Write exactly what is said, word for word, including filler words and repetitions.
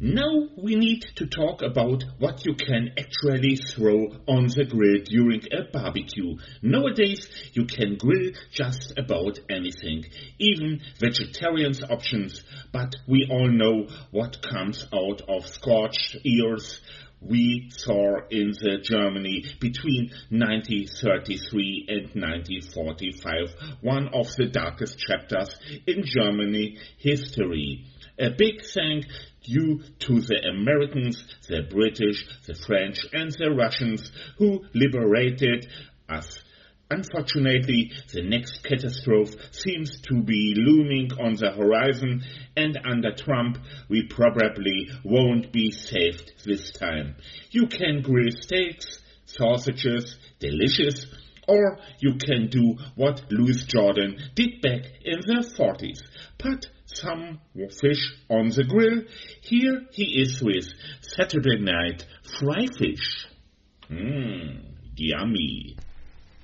Now we need to talk about what you can actually throw on the grill during a barbecue. Nowadays you can grill just about anything, even vegetarian options, but we all know what comes out of scorched ears we saw in the Germany between nineteen thirty-three and nineteen forty-five, one of the darkest chapters in Germany history. A big thank due to the Americans, the British, the French and the Russians who liberated us. Unfortunately, the next catastrophe seems to be looming on the horizon, and under Trump we probably won't be saved this time. You can grill steaks, sausages, delicious, or you can do what Louis Jordan did back in the forties. Put some fish on the grill. Here he is with Saturday Night Fry Fish. Mmm, yummy.